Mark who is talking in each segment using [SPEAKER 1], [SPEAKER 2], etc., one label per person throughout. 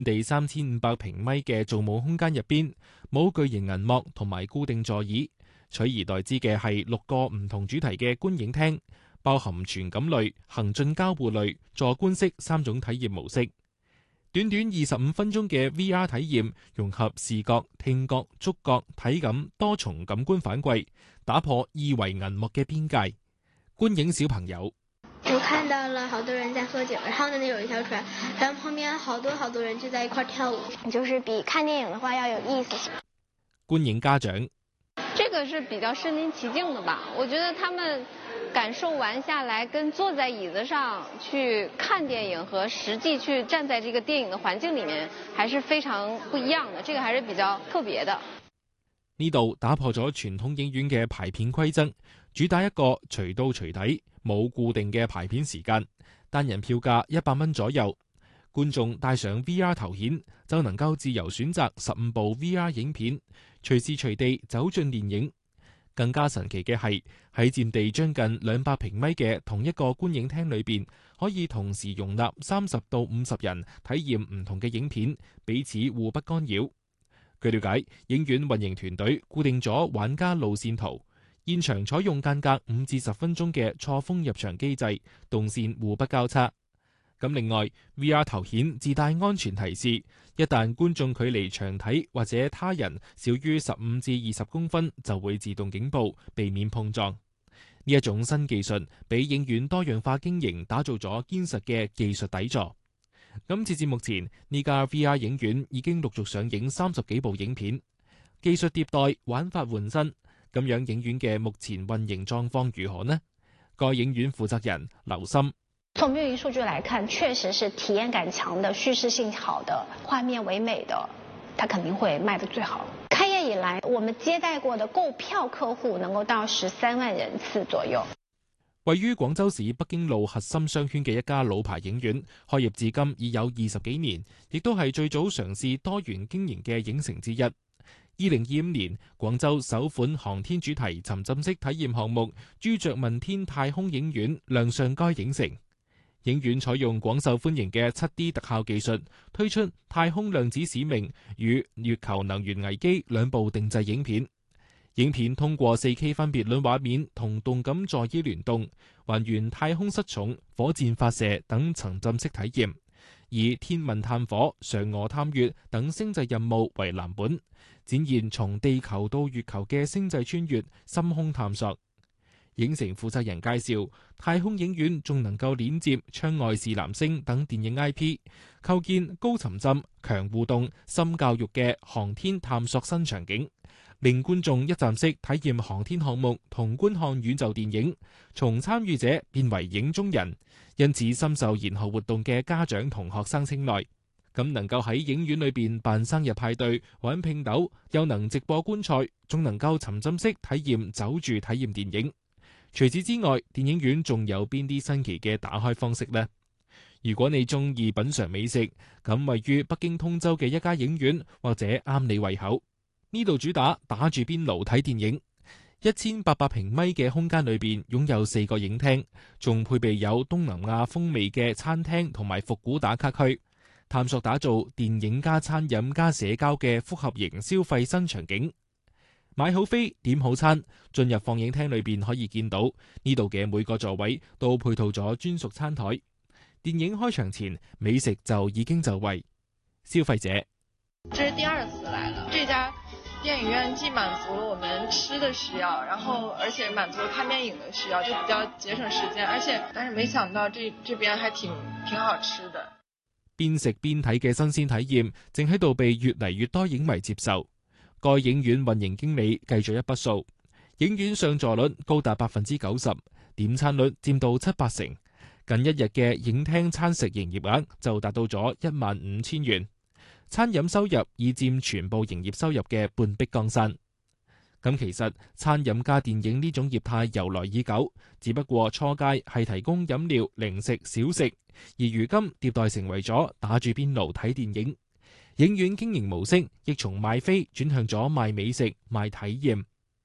[SPEAKER 1] 地3500平米嘅造夢空間入邊，冇巨型銀幕同埋固定座椅，取而代之嘅係6個唔同主題嘅觀影廳，包含傳感類、行進交互類、坐觀式3種體驗模式。短短25分鐘嘅 VR 體驗，融合視覺、聽覺、觸覺、體感多重感官反饋，打破二維銀幕嘅邊界。觀影小朋友，
[SPEAKER 2] 我看到了好多人在喝酒，然後呢有一條船，然後旁邊好多人就在一塊跳舞，就是比看電影的話要有意思。
[SPEAKER 1] 觀影家長，
[SPEAKER 3] 這個是比較身臨其境的吧？我覺得他們感受完下來，跟坐在椅子上去看電影和實際去站在這個電影的環境裡面，還是非常不一樣的。這個還是比較特別的。
[SPEAKER 1] 呢度打破咗傳統影院嘅排片規則，主打一個隨到隨睇，冇固定嘅排片時間，單人票價100蚊左右。觀眾帶上 VR 頭顯就能夠自由選擇15部 VR 影片，隨時隨地走進電影。更加神奇嘅係喺佔地將近200平米嘅同一個觀影廳裏邊，可以同時容納30到50人體驗唔同嘅影片，彼此互不干擾。據了解，影院運營團隊固定咗玩家路線圖，現場採用間隔5至10分鐘嘅錯峰入場機制，動線互不交叉。咁另外 VR 頭顯自帶安全提示，一旦觀眾距離牆體或者他人少於15至20公分，就會自動警報，避免碰撞。呢一種新技術俾影院多樣化經營打造咗堅實嘅技術底座。咁截至目前，呢家 VR 影院已經陸續上映30幾部影片，技術迭代，玩法換新。咁樣影院嘅目前運營狀況如何呢？該影院負責人劉森。
[SPEAKER 4] 從運營數據來看，確實是體驗感強的、敘事性好的、畫面唯美的，它肯定會賣得最好。開業以來，我們接待過的購票客戶能夠到13萬人次左右。
[SPEAKER 1] 位於廣州市北京路核心商圈嘅一家老牌影院，開業至今已有20幾年，亦都係最早嘗試多元經營嘅影城之一。2025年，廣州首款航天主題沉浸式體驗項目朱雀問天太空影院亮相該影城。影院採用廣受歡迎嘅 7D 特效技術，推出《太空量子使命》與《月球能源危機》2部定製影片。影片通過 4K 分別率畫面同動感座椅聯動，還原太空失重、火箭發射等沉浸式體驗，以天問探火、嫦娥探月等星際任務為藍本，展現從地球到月球嘅星際穿越、深空探索。影城負責人介紹，太空影院仲能夠連接窗外是藍星等電影 IP， 構建高沉浸、強互動、深教育嘅航天探索新場景，令觀眾一站式體驗航天項目同觀看宇宙電影，從參與者變為影中人，因此深受研學活動嘅家長同學生青睞。咁能夠喺影院裏邊辦生日派對、玩拼豆，又能直播觀賽，仲能夠沉浸式體驗走住體驗電影。除此之外，電影院仲有邊啲新奇嘅打開方式呢？如果你中意品嘗美食，咁位於北京通州嘅一家影院或者啱你胃口。呢度主打住邊爐睇電影，1800平米嘅空間裏邊擁有4個影廳，仲配備有東南亞風味嘅餐廳同埋復古打卡區，探索打造電影加餐飲加社交嘅複合型消費新場景。買好飛，點好餐，進入放映廳裏邊可以見到呢度嘅每個座位都配套咗專屬餐台。電影開場前，美食就已經就位。消費者，
[SPEAKER 5] 這是第2次來了，這家電影院既滿足了我們吃的需要，然後而且滿足了看電影的需要，就比較節省時間，但是沒想到這邊還挺好吃的。
[SPEAKER 1] 邊食邊睇嘅新鮮體驗，正喺度被越嚟越多影迷接受。該影院運營經理計咗一筆數，影院上座率高達90%，點餐率佔到7-8成，近一日嘅影廳餐食營業額就達到咗15000元，餐飲收入已佔全部營業收入嘅半壁江山。咁其實餐飲加電影呢種業態由來已久，只不過初階係提供飲料、零食、小食，而如今迭代成為咗打住邊爐睇電影。影院經營模式亦從賣飛轉向咗賣美食、賣體驗。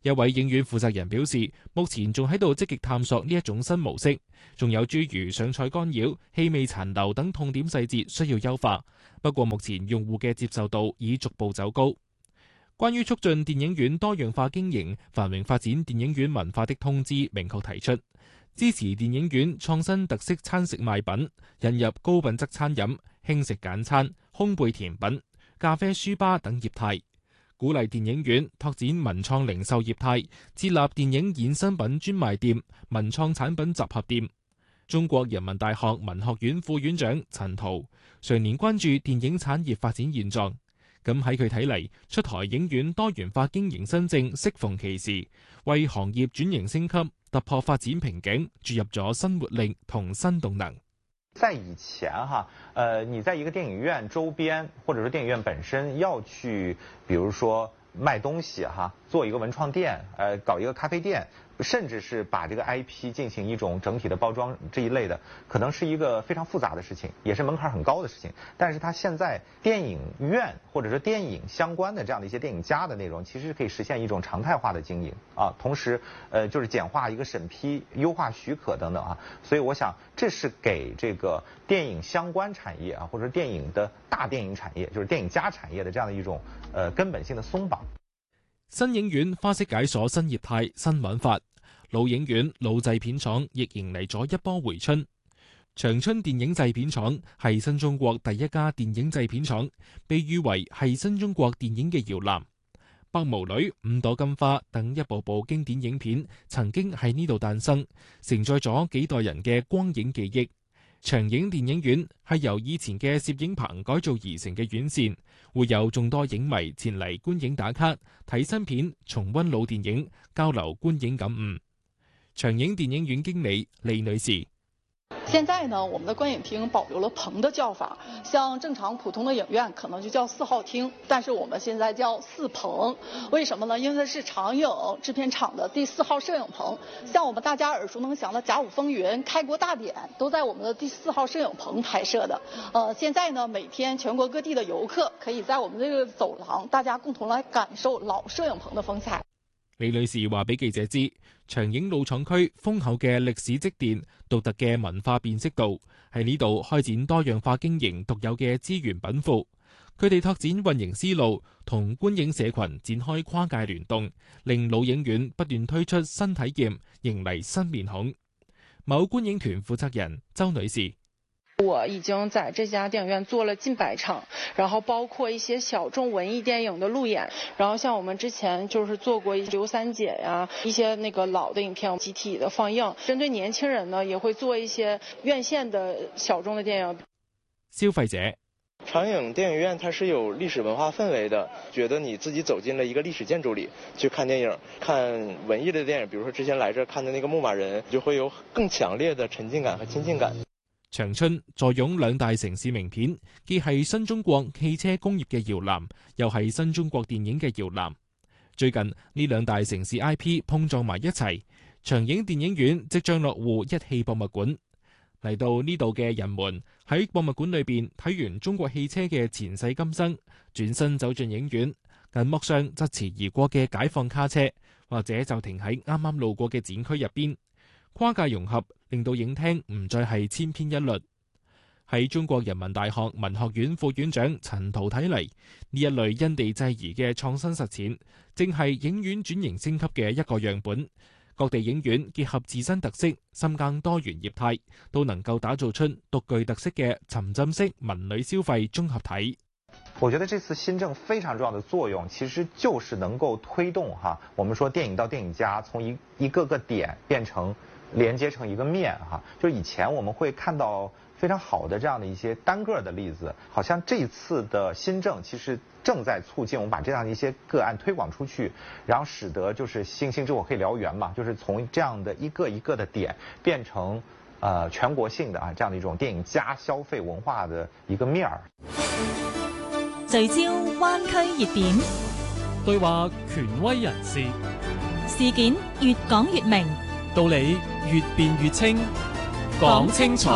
[SPEAKER 1] 一位影院負責人表示，目前仲喺度積極探索呢一種新模式，仲有諸如上菜干擾、氣味殘留等痛點細節需要優化。不過目前用戶嘅接受度已逐步走高。關於促進電影院多樣化經營、繁榮發展電影院文化的通知明確提出，支持電影院創新特色餐食賣品，引入高品質餐飲、輕食簡餐、烘焙甜品、咖啡書吧等業態，鼓勵電影院拓展文創零售業態，設立電影衍生品專賣店、文創產品集合店。中國人民大學文學院副院長陳濤常年關注電影產業發展現狀，咁喺佢睇嚟，出台影院多元化經營新政適逢其時，為行業轉型升級、突破發展瓶頸注入咗新活力同新動能。
[SPEAKER 6] 在以前你在一個電影院周邊，或者說電影院本身要去，比如說賣東西做一個文創店，搞一個咖啡店，甚至是把這個 IP 進行一種整體的包裝，這一類的，可能是一個非常複雜的事情，也是門檻很高的事情。但是它現在電影院或者說電影相關的這樣的一些電影家的內容，其實是可以實現一種常態化的經營同時就是簡化一個審批、優化許可等等所以我想這是給這個電影相關產業或者電影的大電影產業，就是電影家產業的這樣的一種根本性的鬆綁。
[SPEAKER 1] 新影院花式解鎖新業態、新玩法，老影院、老製片廠亦迎嚟咗一波回春。長春電影製片廠係新中國第一家電影製片廠，被譽為係新中國電影嘅搖籃。《白毛女》、《五朵金花》等一部部經典影片曾經喺呢度誕生，承載咗幾代人嘅光影記憶。長影電影院係由以前嘅攝影棚改造而成嘅院線，會有眾多影迷前嚟觀影打卡、睇新片、重溫老電影、交流觀影感悟。長影電影院經理李女士：
[SPEAKER 7] 現在呢，我們的觀影廳保留了棚的叫法，像正常普通的影院可能就叫4號廳，但是我們現在叫4棚。為什麼呢？因為它是長影製片廠的第4號攝影棚，像我們大家耳熟能詳的《甲午風雲》、《開國大典》都在我們的第4號攝影棚拍攝的。現在呢，每天全國各地的遊客可以在我們這個走廊，大家共同來感受老攝影棚的風采。
[SPEAKER 1] 李女士話俾記者知，長影老廠區豐厚嘅歷史積澱、獨特嘅文化辨識度，喺呢度開展多樣化經營獨有嘅資源稟賦。佢哋拓展運營思路，同觀影社群展開跨界聯動，令老影院不斷推出新體驗，迎嚟新面孔。某觀影團負責人周女士：
[SPEAKER 8] 我已經在這家電影院做了近100場，然後包括一些小眾文藝電影的路演，然後像我們之前就是做過一些劉三姐呀，一些那個老的影片集體的放映，針對年輕人呢，也會做一些院線的小眾的電影。
[SPEAKER 1] 消費者：
[SPEAKER 9] 長影電影院它是有歷史文化氛圍的，覺得你自己走進了一個歷史建築裏去看電影，看文藝的電影，比如說之前來這看的那個牧馬人，就會有更強烈的沉浸感和親近感。
[SPEAKER 1] 長春坐擁2大城市名片，既係新中國汽車工業嘅搖籃，又係新中國電影嘅搖籃。最近呢2大城市 IP 碰撞埋一齊，長影電影院即將落戶一汽博物館。嚟到呢度嘅人們喺博物館裏邊睇完中國汽車嘅前世今生，轉身走進影院，銀幕上疾馳而過嘅解放卡車，或者就停喺啱啱路過嘅展區入邊。跨界融合令到影廳唔再係千篇一律。喺中國人民大學文學院副院長陳濤睇嚟，呢一類因地制宜嘅創新實踐，正係影院轉型升級嘅一個樣本。各地影院結合自身特色，深耕多元業態，都能夠打造出獨具特色嘅沉浸式文旅消費綜合體。
[SPEAKER 6] 我覺得這次新政非常重要的作用，其實就是能夠推動我們說電影到電影家，從一個個點變成連接成一個面就是以前我們會看到非常好的這樣的一些單個的例子，好像這一次的新政其實正在促進我們把這樣的一些個案推廣出去，然後使得就是星星之火可以燎原嘛，就是從這樣的一個一個的點變成全國性的這樣的一種電影加消費文化的一個面兒。
[SPEAKER 10] 聚焦灣區熱點，
[SPEAKER 11] 對話權威人士，
[SPEAKER 10] 事件越講越明，
[SPEAKER 11] 道理越辯越清，講清楚。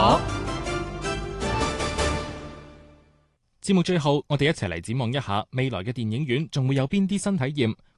[SPEAKER 1] 節目最後，我哋一齊嚟展望一下未來嘅電影院仲會有邊啲新體驗。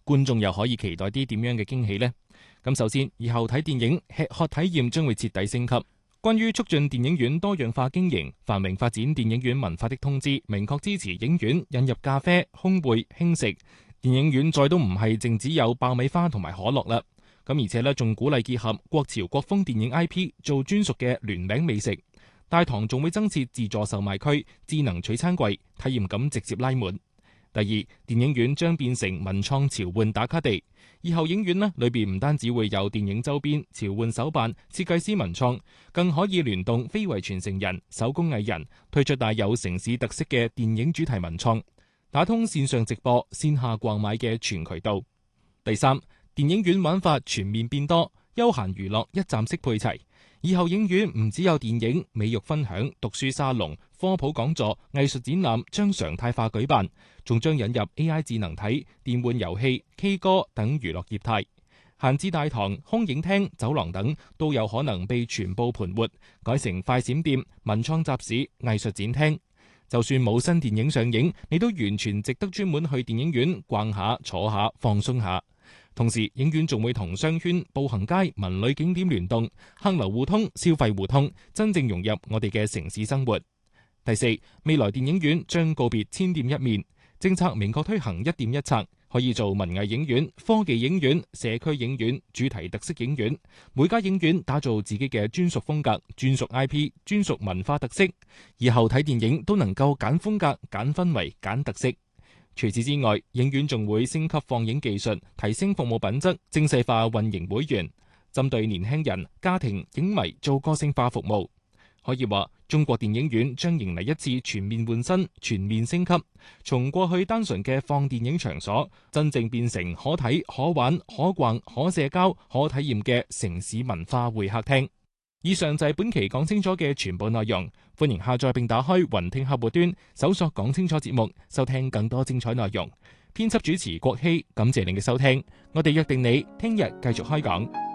[SPEAKER 1] 觀眾又可以期待啲點樣嘅驚喜呢？咁首先，以後睇電影吃喝體驗將會徹底升級。關於促進電影院多樣化經營、繁榮發展電影院文化的通知，明確支持影院引入咖啡、烘焙、輕食。電影院再都唔係淨只有爆米花同埋可樂啦。咁而且呢，仲鼓勵結合國潮國風電影 IP 做專屬嘅聯名美食。大堂仲會增設自助售賣區、智能取餐櫃，體驗感直接拉滿。第二，電影院將變成文創潮玩打卡地。以後影院呢裏邊唔單止會有電影周邊、潮玩手辦、設計師文創，更可以聯動非遺傳承人、手工藝人，推出帶有城市特色嘅電影主題文創，打通線上直播、線下逛買嘅全渠道。第三，電影院玩法全面變多，休閒娛樂一站式配齊。以後影院唔只有電影、美育分享、讀書沙龍、科普講座、藝術展覽將常態化舉辦，仲將引入 AI 智能體、電玩遊戲、K 歌等娛樂業態。閒置大堂、空影廳、走廊等都有可能被全部盤活，改成快閃店、文創集市、藝術展廳。就算冇新電影上映，你都完全值得專門去電影院逛下、坐下、放鬆下。同時，影院仲會同商圈、步行街、文旅景點聯動，客流互通、消費互通，真正融入我哋嘅城市生活。第四，未來電影院將告別千店一面，政策明確推行一店一策，可以做文藝影院、科技影院、社區影院、主題特色影院，每家影院打造自己嘅專屬風格、專屬 IP、專屬文化特色。以後睇電影都能夠揀風格、揀氛圍、揀特色。除此之外，影院仲會升級放映技術，提升服務品質，精細化運營會員，針對年輕人、家庭、影迷做個性化服務。可以話，中國電影院將迎嚟一次全面換新、全面升級，從過去單純嘅放電影場所，真正變成可睇、可玩、可逛、可社交、可體驗嘅城市文化會客廳。以上就係本期講清楚嘅全部內容，歡迎下載並打開雲聽客戶端，搜索講清楚節目，收聽更多精彩內容。編輯主持郭希，感謝您嘅收聽，我哋約定你聽日繼續開講。